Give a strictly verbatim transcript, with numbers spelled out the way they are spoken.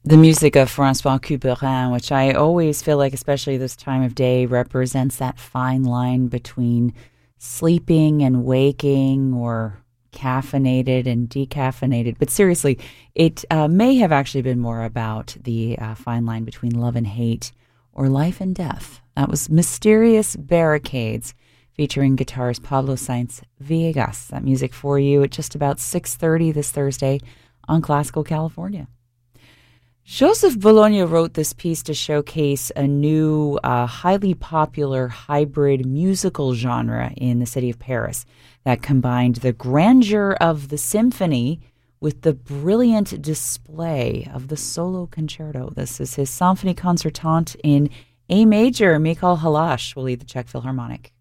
The music of Francois Couperin, which I always feel like, especially this time of day, represents that fine line between sleeping and waking, or caffeinated and decaffeinated. But seriously, it uh, may have actually been more about the uh, fine line between love and hate, or life and death. That was Mysterious Barricades, featuring guitarist Pablo Sainz Viegas. That music for you at just about six thirty this Thursday on Classical California. Joseph Bologna wrote this piece to showcase a new, uh, highly popular hybrid musical genre in the city of Paris that combined the grandeur of the symphony with the brilliant display of the solo concerto. This is his Symphonie Concertante in A major. Mikhail Halash will lead the Czech Philharmonic.